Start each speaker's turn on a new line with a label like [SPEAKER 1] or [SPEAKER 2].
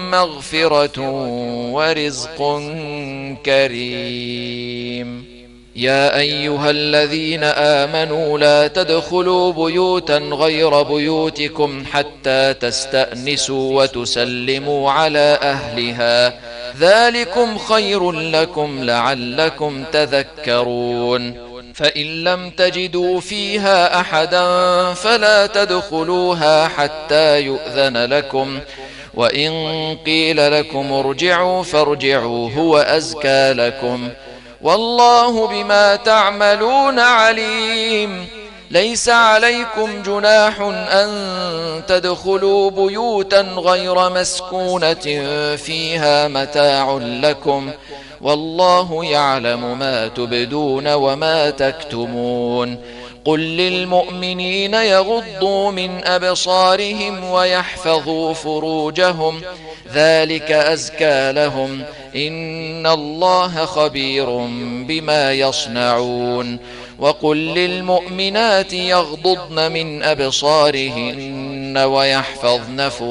[SPEAKER 1] مغفرة ورزق كريم. يا أيها الذين آمنوا لا تدخلوا بيوتا غير بيوتكم حتى تستأنسوا وتسلموا على أهلها، ذلكم خير لكم لعلكم تذكرون. فإن لم تجدوا فيها أحدا فلا تدخلوها حتى يؤذن لكم، وإن قيل لكم ارجعوا فارجعوا هو أزكى لكم، والله بما تعملون عليم. ليس عليكم جناح أن تدخلوا بيوتا غير مسكونة فيها متاع لكم، والله يعلم ما تبدون وما تكتمون. قل للمؤمنين يغضوا من أبصارهم ويحفظوا فروجهم، ذلك أزكى لهم، إن الله خبير بما يصنعون. وقل للمؤمنات يغضضن من أبصارهن ويحفظن فروجهن